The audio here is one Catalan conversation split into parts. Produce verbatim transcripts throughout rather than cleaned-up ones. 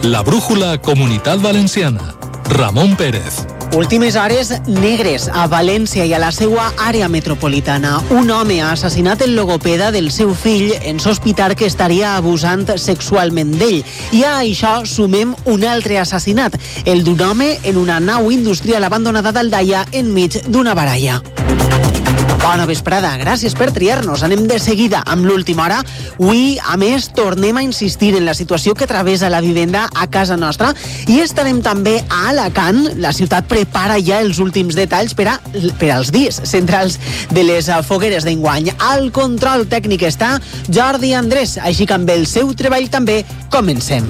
La brújula Comunitat Valenciana. Ramon Pérez. Últimes hores negres a València i a la seva àrea metropolitana. Un home ha assassinat el logopeda del seu fill en sospitar que estaria abusant sexualment d'ell. I a això sumem un altre assassinat, el d'un home en una nau industrial abandonada d'Aldaia enmig d'una baralla. Bona vesprada, gràcies per triar-nos. Anem de seguida amb l'última hora. Avui, a més, tornem a insistir en la situació que travessa la vivenda a casa nostra i estarem també a Alacant. La ciutat prepara ja els últims detalls per, a, per als dies centrals de les fogueres d'enguany. Al control tècnic està Jordi Andrés, així que amb el seu treball també comencem.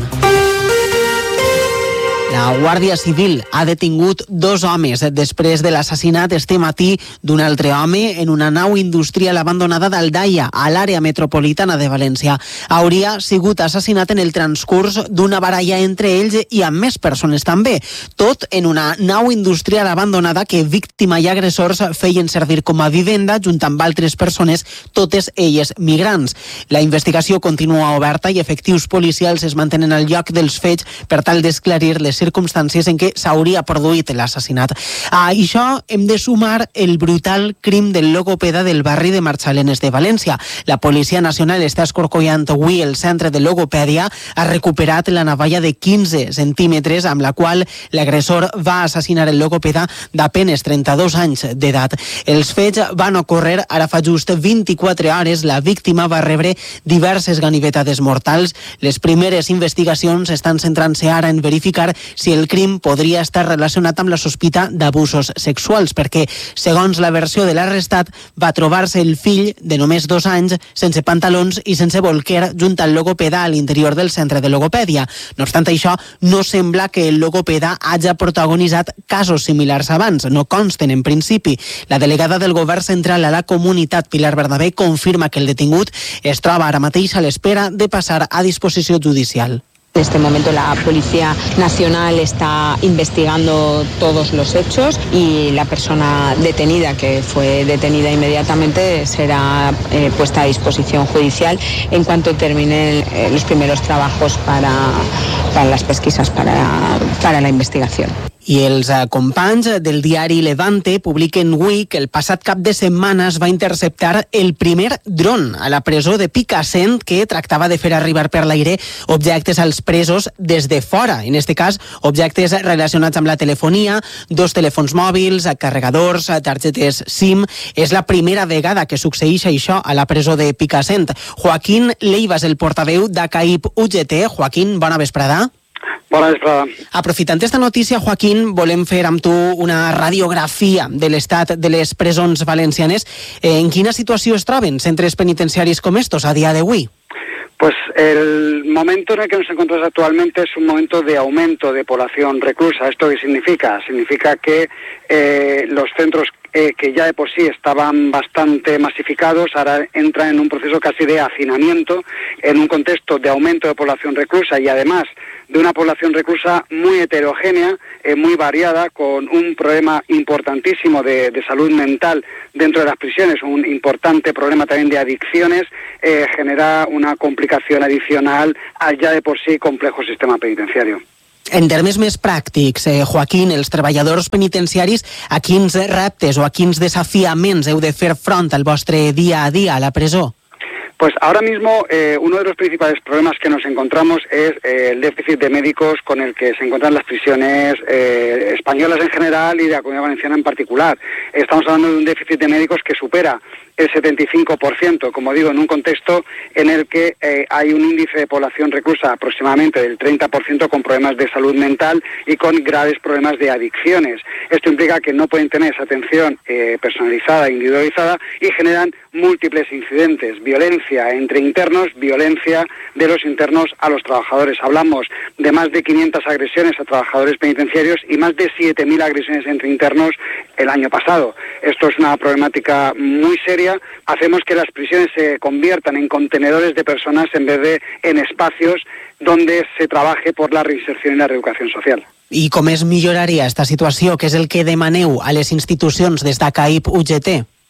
La Guàrdia Civil ha detingut dos homes després de l'assassinat este matí d'un altre home en una nau industrial abandonada d'Aldaia, a l'àrea metropolitana de València. Hauria sigut assassinat en el transcurs d'una baralla entre ells i amb més persones també. Tot en una nau industrial abandonada que víctima i agressors feien servir com a vivenda junt amb altres persones, totes elles migrants. La investigació continua oberta i efectius policials es mantenen al lloc dels fets per tal d'esclarir les circumstàncies en què s'hauria produït l'assassinat. A això hem de sumar el brutal crim del logopeda del barri de Marxalenes de València. La Policia Nacional està escorcollant avui el centre de logopèdia, ha recuperat la navalla de quinze centímetres amb la qual l'agressor va assassinar el logopeda d'apenes trenta-dos anys d'edat. Els fets van ocórrer ara fa just vint-i-quatre hores. La víctima va rebre diverses ganivetades mortals. Les primeres investigacions estan centrant-se ara en verificar si el crim podria estar relacionat amb la sospita d'abusos sexuals, perquè, segons la versió de l'arrestat, va trobar-se el fill de només dos anys sense pantalons i sense bolquer junt al logopeda a l'interior del centre de logopèdia. No obstant això, no sembla que el logopeda hagi protagonitzat casos similars abans, no consten en principi. La delegada del Govern Central a la comunitat, Pilar Bernabé, confirma que el detingut es troba ara mateix a l'espera de passar a disposició judicial. En este momento la Policía Nacional está investigando todos los hechos y la persona detenida, que fue detenida inmediatamente, será eh, puesta a disposición judicial en cuanto terminen eh, los primeros trabajos para, para las pesquisas, para, para la investigación. I els companys del diari Levante publiquen avui que el passat cap de setmana es va interceptar el primer dron a la presó de Picassent, que tractava de fer arribar per l'aire objectes als presos des de fora. En aquest cas, objectes relacionats amb la telefonia, dos telèfons mòbils, carregadors, targetes SIM. És la primera vegada que succeeix això a la presó de Picassent. Joaquín Leivas, el portaveu d'Acaip U G T. Joaquín, bona vesprada. Bona vesprada. Aprofitant esta notícia, Joaquín, volem fer amb tu una radiografia de l'estat de les presons valencianes. En quina situació es troben centres penitenciaris com estos a dia d'avui? Pues el momento en el que nos encontramos actualmente es un momento de aumento de población reclusa. ¿Esto qué significa? Significa que eh, los centros eh, que ya de por sí estaban bastante masificados ahora entran en un proceso casi de hacinamiento en un contexto de aumento de población reclusa y además de una población reclusa muy heterogénea, eh, muy variada, con un problema importantísimo de, de salud mental dentro de las prisiones, un importante problema también de adicciones, eh, genera una complicación adicional al ya de por sí complejo sistema penitenciario. En termes més pràctics, eh, Joaquín, els treballadors penitenciaris, a quins reptes o a quins desafiaments heu de fer front al vostre dia a dia a la presó? Pues ahora mismo eh, uno de los principales problemas que nos encontramos es eh, el déficit de médicos con el que se encuentran las prisiones eh, españolas en general y de la Comunidad Valenciana en particular. Estamos hablando de un déficit de médicos que supera el setenta y cinco por ciento, como digo, en un contexto en el que eh, hay un índice de población reclusa aproximadamente del treinta por ciento con problemas de salud mental y con graves problemas de adicciones. Esto implica que no pueden tener esa atención eh, personalizada, individualizada, y generan múltiples incidentes, violencia entre internos, violencia de los internos a los trabajadores. Hablamos de más de quinientas agresiones a trabajadores penitenciarios y más de siete mil agresiones entre internos el año pasado. Esto es una problemática muy seria. Hacemos que las prisiones se conviertan en contenedores de personas en vez de en espacios donde se trabaje por la reinserción y la reeducación social. I com es milloraria esta situació? Què és el que demaneu a les institucions des d'Acaip U G T?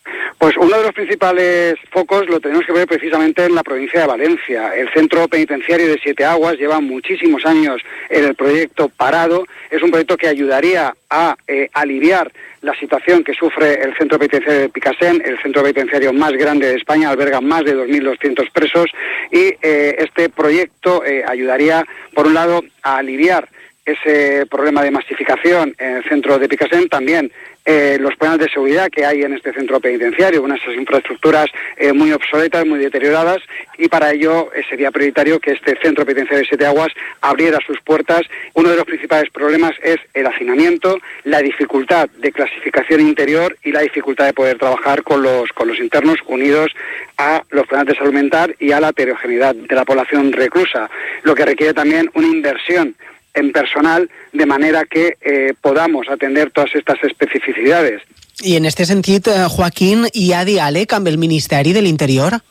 Pues uno de los principales focos lo tenemos que ver precisamente en la provincia de Valencia. El centro penitenciario de Siete Aguas lleva muchísimos años en el proyecto parado. Es un proyecto que ayudaría a eh, aliviar la situación que sufre el centro penitenciario de Picassent, el centro penitenciario más grande de España, alberga más de dos mil doscientos presos y eh, este proyecto eh, ayudaría, por un lado, a aliviar ese problema de masificación en el centro de Picassent, también eh, los problemas de seguridad que hay en este centro penitenciario, unas infraestructuras eh, muy obsoletas, muy deterioradas, y para ello eh, sería prioritario que este centro penitenciario de Siete Aguas abriera sus puertas. Uno de los principales problemas es el hacinamiento, la dificultad de clasificación interior y la dificultad de poder trabajar con los, con los internos unidos a los problemas de salud mental y a la heterogeneidad de la población reclusa, lo que requiere también una inversión en personal, de manera que eh, podamos atender todas estas especificidades. I en este sentit, Joaquín, hi ha diàleg amb el Ministeri de l'Interior?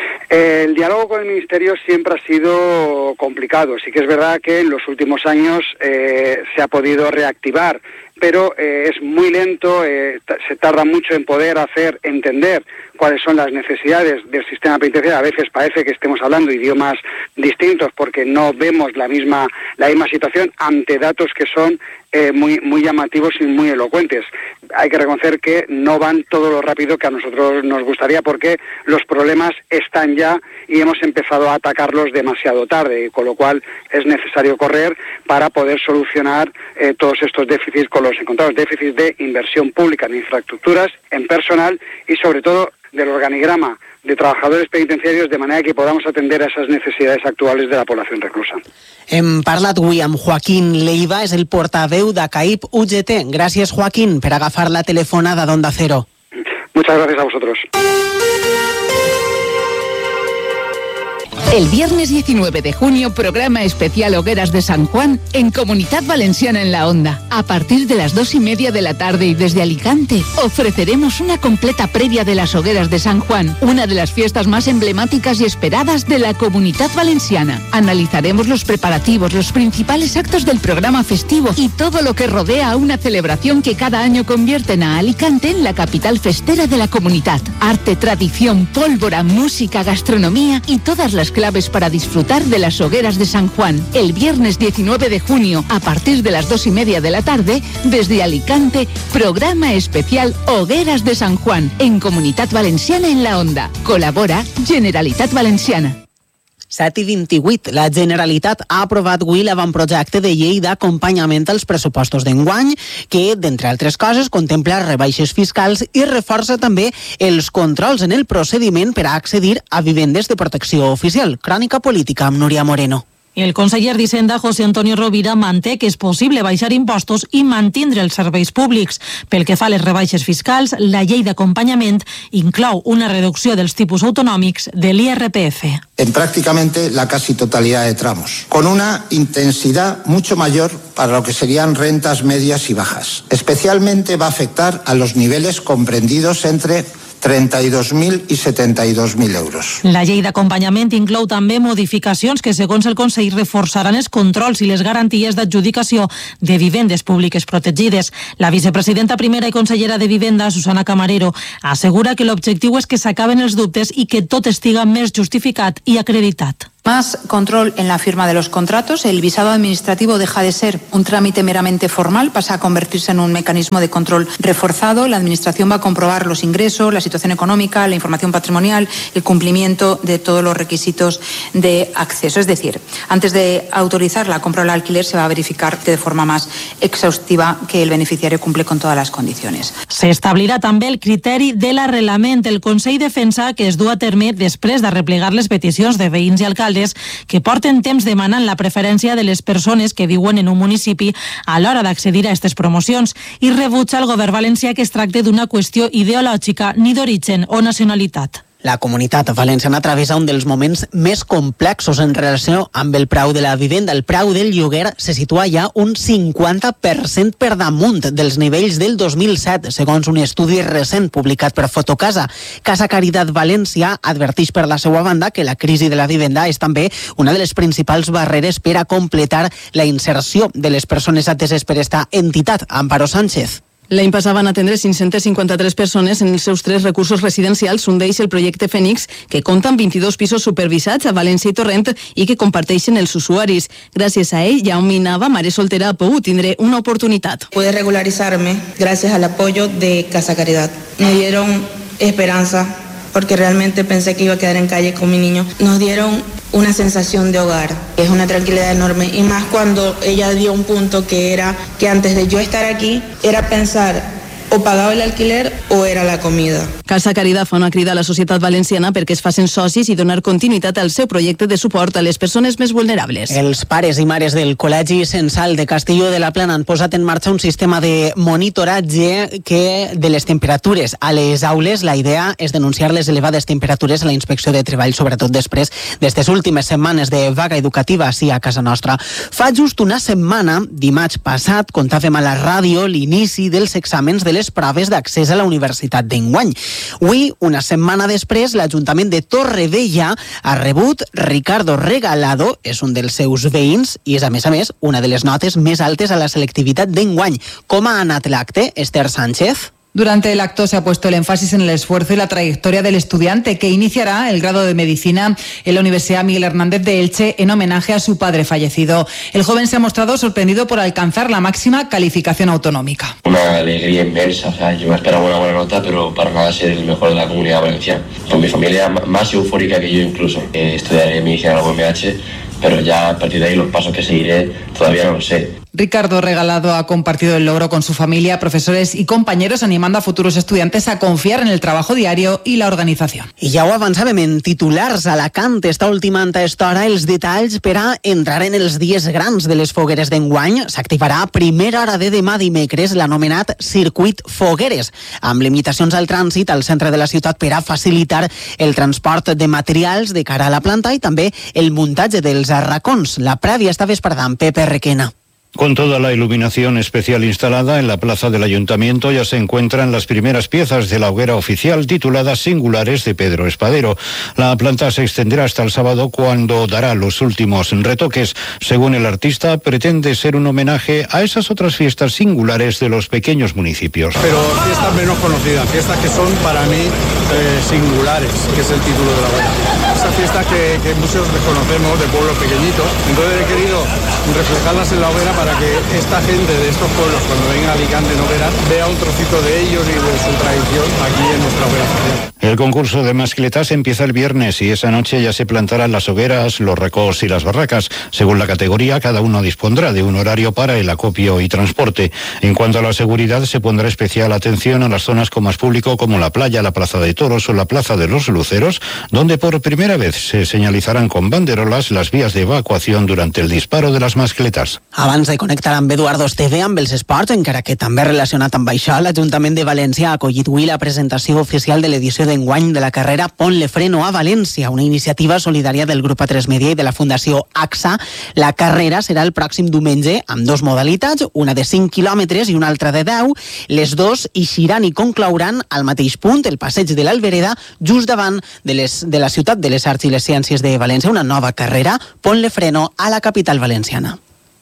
El diálogo con el Ministerio siempre ha sido complicado. Sí que es verdad que en los últimos años eh, se ha podido reactivar, pero eh, es muy lento, eh, se tarda mucho en poder hacer entender cuáles son las necesidades del sistema penitenciario. A veces parece que estemos hablando idiomas distintos porque no vemos la misma la misma situación ante datos que son eh, muy muy llamativos y muy elocuentes. Hay que reconocer que no van todo lo rápido que a nosotros nos gustaría porque los problemas están ya y hemos empezado a atacarlos demasiado tarde, con lo cual es necesario correr para poder solucionar eh, todos estos déficits con los encontrados déficits de inversión pública en infraestructuras, en personal y sobre todo del organigrama de trabajadores penitenciarios, de manera que podamos atender a esas necesidades actuales de la población reclusa. Hem parlat avui amb Joaquín Leiva, és el portaveu d'A C A I P U G T. Gràcies, Joaquín, per agafar la telefonada d'Onda Cero. Muchas gracias a vosotros. El viernes diecinueve de junio, programa especial Hogueras de San Juan en Comunidad Valenciana en la Onda. A partir de las dos y media de la tarde y desde Alicante, ofreceremos una completa previa de las Hogueras de San Juan, una de las fiestas más emblemáticas y esperadas de la Comunidad Valenciana. Analizaremos los preparativos, los principales actos del programa festivo y todo lo que rodea a una celebración que cada año convierten a Alicante en la capital festera de la comunidad. Arte, tradición, pólvora, música, gastronomía y todas las claves para disfrutar de las Hogueras de San Juan. El viernes diecinueve de junio, a partir de las dos y media de la tarde, desde Alicante, programa especial Hogueras de San Juan, en Comunitat Valenciana en la Onda. Colabora Generalitat Valenciana. set i vint-i-vuit. La Generalitat ha aprovat avui l'avantprojecte de llei d'acompanyament als pressupostos d'enguany, que, d'entre altres coses, contempla rebaixes fiscals i reforça també els controls en el procediment per a accedir a vivendes de protecció oficial. Crònica política amb Núria Moreno. El conseller d'Hisenda, José Antonio Rovira, manté que és possible baixar impostos i mantindre els serveis públics. Pel que fa a les rebaixes fiscals, la llei d'acompanyament inclou una reducció dels tipus autonòmics de l'I R P F. En prácticamente la casi totalidad de tramos, con una intensidad mucho mayor para lo que serían rentas medias y bajas. Especialmente va a afectar a los niveles comprendidos entre trenta-dos mil i setanta-dos mil euros. La llei d'acompanyament inclou també modificacions que, segons el Consell, reforçaran els controls i les garanties d'adjudicació de vivendes públiques protegides. La vicepresidenta primera i consellera de Vivenda, Susana Camarero, assegura que l'objectiu és que s'acaben els dubtes i que tot estiga més justificat i acreditat. Más control en la firma de los contratos. El visado administrativo deja de ser un trámite meramente formal, pasa a convertirse en un mecanismo de control reforzado. La Administración va a comprobar los ingresos, la situación económica, la información patrimonial, el cumplimiento de todos los requisitos de acceso. Es decir, antes de autorizar la compra o el alquiler se va a verificar de forma más exhaustiva que el beneficiario cumple con todas las condiciones. S'establirà també el criteri de l'arrelament. El Consell defensa que es du a terme després d'arreplegar les peticions de veïns i alcaldes que porten temps demanant la preferència de les persones que viuen en un municipi a l'hora d'accedir a aquestes promocions i rebutja el govern valencià que es tracte d'una qüestió ideològica ni d'origen o nacionalitat. La Comunitat Valenciana travessa un dels moments més complexos en relació amb el preu de la vivenda. El preu del lloguer se situa ja un cinquanta per cent per damunt dels nivells del dos mil set, segons un estudi recent publicat per Fotocasa. Casa Caritat València adverteix per la seva banda que la crisi de la vivenda és també una de les principals barreres per a completar la inserció de les persones ateses per esta entitat. Amparo Sánchez. L'any passat van atendre cinc-centes cinquanta-tres persones en els seus tres recursos residencials, un d'ells el projecte Fènix, que compta amb vint-i-dos pisos supervisats a València i Torrent i que comparteixen els usuaris. Gràcies a ell, Jaume Nava, mare soltera, ha pogut tindre una oportunitat. Pude regularizarme gràcies al apoyo de Casa Caridad. Me dieron esperanza porque realmente pensé que iba a quedar en calle con mi niño. Nos dieron una sensación de hogar, que es una tranquilidad enorme, y más cuando ella dio un punto que era que antes de yo estar aquí era pensar o pagava l'alquiler o era la comida. Casa Caridad fa una crida a la societat valenciana perquè es facin socis i donar continuïtat al seu projecte de suport a les persones més vulnerables. Els pares i mares del Col·legi Censal de Castelló de la Plana han posat en marxa un sistema de monitoratge que de les temperatures a les aules. La idea és denunciar les elevades temperatures a la Inspecció de Treball, sobretot després d'aquestes últimes setmanes de vaga educativa així a casa nostra. Fa just una setmana, dimarts passat, contàvem a la ràdio l'inici dels exàmens de les proves d'accés a la universitat d'enguany. Avui, una setmana després, l'Ajuntament de Torrevella ha rebut Ricardo Regalado, és un dels seus veïns i és, a més a més, una de les notes més altes a la selectivitat d'enguany. Com ha anat l'acte, Esther Sánchez? Durante el acto se ha puesto el énfasis en el esfuerzo y la trayectoria del estudiante que iniciará el grado de medicina en la Universidad Miguel Hernández de Elche en homenaje a su padre fallecido. El joven se ha mostrado sorprendido por alcanzar la máxima calificación autonómica. Una alegría inmensa, o sea, yo me esperaba una buena nota, pero para nada ser el mejor de la Comunidad Valenciana. Con mi familia más eufórica que yo incluso. Eh, estudiaré medicina en la U M H, pero ya a partir de ahí los pasos que seguiré todavía no lo sé. Ricardo Regalado ha compartido el logro con su familia, profesores y compañeros, animando a futuros estudiantes a confiar en el trabajo diario i la organització. I ja ho avançàvem en titulars. Alacant està ultimant a esta hora els detalls per a entrar en els dies grans de les fogueres d'enguany. S'activarà a primera hora de demà dimecres l'anomenat Circuit Fogueres, amb limitacions al trànsit al centre de la ciutat per a facilitar el transport de materials de cara a la planta i també el muntatge dels arracons. La prèvia esta vesprada amb Pepe Requena. Con toda la iluminación especial instalada en la plaza del Ayuntamiento ya se encuentran las primeras piezas de la hoguera oficial titulada Singulares de Pedro Espadero. La planta se extenderá hasta el sábado cuando dará los últimos retoques. Según el artista, pretende ser un homenaje a esas otras fiestas singulares de los pequeños municipios. Pero fiestas menos conocidas, fiestas que son para mí eh, singulares, que es el título de la hoguera. Esas fiestas que, que muchos desconocemos de pueblos pequeñitos. Entonces he querido reflejarlas en la hoguera para que esta gente de estos pueblos, cuando venga a Alicante en hogueras, vea un trocito de ellos y de su tradición aquí en nuestra hoguera oficial. El concurso de mascletas empieza el viernes y esa noche ya se plantarán las hogueras, los recos y las barracas. Según la categoría, cada uno dispondrá de un horario para el acopio y transporte. En cuanto a la seguridad, se pondrá especial atención a las zonas con más público como la playa, la plaza de toros o la plaza de los Luceros, donde por primera vez se señalizarán con banderolas las vías de evacuación durante el disparo de las mascletas. Abans de connectar amb Eduardo Esteve amb els esports, encara que també relacionat amb això, l'Ajuntament de València ha acollit avui la presentació oficial de l'edició d'enguany de la carrera Ponle Freno a València, una iniciativa solidària del grup A tres Media i de la Fundació AXA. La carrera serà el pròxim diumenge amb dos modalitats, una de cinc quilòmetres i una altra de deu. Les dos eixiran i conclouran al mateix punt, el passeig de l'Albereda, just davant de, les, de la ciutat de les Arts i les Ciències de València. Una nova carrera Ponle Freno a la capital valenciana.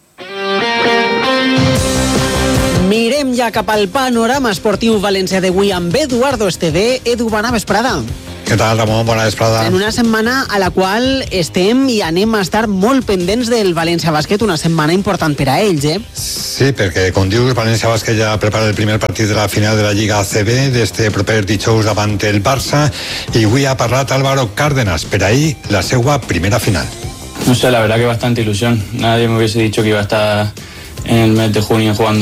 Mirem ja cap al panorama esportiu valencià d'avui amb Eduardo Esteve. Edu, bona vesprada. Què tal, Ramon? Bona vesprada. En una setmana a la qual estem i anem a estar molt pendents del València Bàsquet, una setmana important per a ells, eh? Sí, perquè, com dius, el València Bàsquet ja prepara el primer partit de la final de la Lliga A C B d'este proper dijous davant el Barça, i avui ha parlat Álvaro Cárdenas, per ahir la seva primera final. No sé, la verdad que bastante ilusión. Nadie me hubiese dicho que iba a estar en el mes de junio jugando